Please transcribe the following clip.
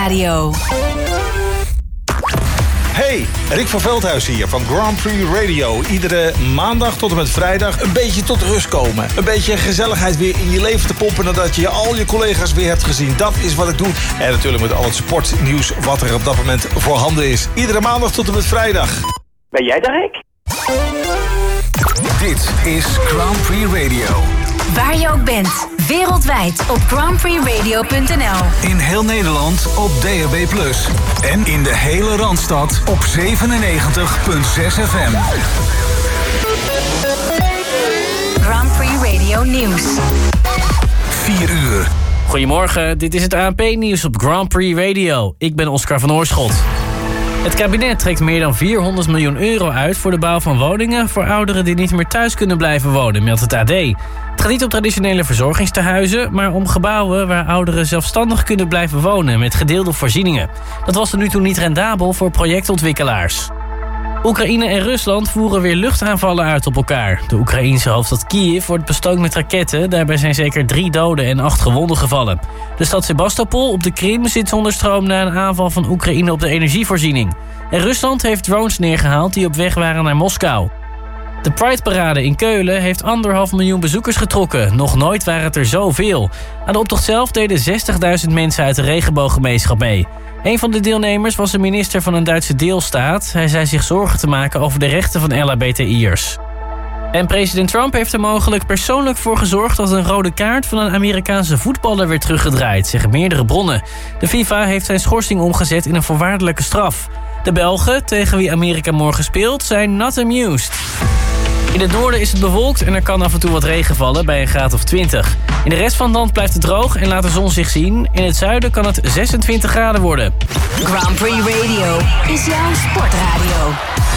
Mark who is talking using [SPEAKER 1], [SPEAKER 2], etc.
[SPEAKER 1] Sportradio.
[SPEAKER 2] Hey, Rick van Veldhuis hier van Grand Prix Radio. Iedere maandag tot en met vrijdag een beetje tot rust komen. Een beetje gezelligheid weer in je leven te pompen nadat je al je collega's weer hebt gezien. Dat is wat ik doe. En natuurlijk met al het sportnieuws wat er op dat moment voorhanden is. Iedere maandag tot en met vrijdag.
[SPEAKER 3] Ben jij daar, Rick?
[SPEAKER 4] Dit is Grand Prix Radio.
[SPEAKER 1] Waar je ook bent, wereldwijd op grandprixradio.nl.
[SPEAKER 4] In heel Nederland op DAB+. En in de hele Randstad op 97.6 FM.
[SPEAKER 1] Grand Prix Radio Nieuws.
[SPEAKER 4] 4 uur.
[SPEAKER 5] Goedemorgen, dit is het ANP-nieuws op Grand Prix Radio. Ik ben Oscar van Oorschot. Het kabinet trekt meer dan 400 miljoen euro uit voor de bouw van woningen voor ouderen die niet meer thuis kunnen blijven wonen, meldt het AD. Het gaat niet om traditionele verzorgingstehuizen, maar om gebouwen waar ouderen zelfstandig kunnen blijven wonen met gedeelde voorzieningen. Dat was tot nu toe niet rendabel voor projectontwikkelaars. Oekraïne en Rusland voeren weer luchtaanvallen uit op elkaar. De Oekraïense hoofdstad Kiev wordt bestookt met raketten. Daarbij zijn zeker 3 doden en 8 gewonden gevallen. De stad Sebastopol op de Krim zit zonder stroom na een aanval van Oekraïne op de energievoorziening. En Rusland heeft drones neergehaald die op weg waren naar Moskou. De Pride-parade in Keulen heeft 1,5 miljoen bezoekers getrokken. Nog nooit waren het er zoveel. Aan de optocht zelf deden 60.000 mensen uit de regenbooggemeenschap mee. Een van de deelnemers was een minister van een Duitse deelstaat. Hij zei zich zorgen te maken over de rechten van LHBTI'ers. En president Trump heeft er mogelijk persoonlijk voor gezorgd dat een rode kaart van een Amerikaanse voetballer werd teruggedraaid, zeggen meerdere bronnen. De FIFA heeft zijn schorsing omgezet in een voorwaardelijke straf. De Belgen, tegen wie Amerika morgen speelt, zijn not amused. In het noorden is het bewolkt en er kan af en toe wat regen vallen bij een graad of 20. In de rest van het land blijft het droog en laat de zon zich zien. In het zuiden kan het 26 graden worden.
[SPEAKER 1] Grand Prix Radio is jouw sportradio.